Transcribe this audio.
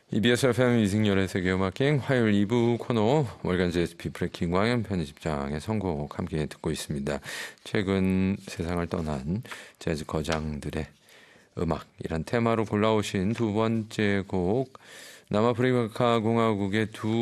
EBS FM 이승열의 세계음악여행 화요일 2부 코너 월간 JSP 프레 김광현 편집장의 선곡 함께 듣고 있습니다. 최근 세상을 떠난 재즈 거장들의 음악이란 테마로 골라오신 두 번째 곡 남아프리카 공화국의 두